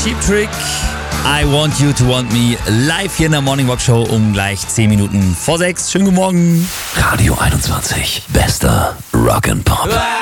Cheap Trick. I Want You to Want Me live hier in der Morning Rock Show um gleich 10 Minuten vor 6. Schönen guten Morgen. Radio 21. Bester Rock and Pop.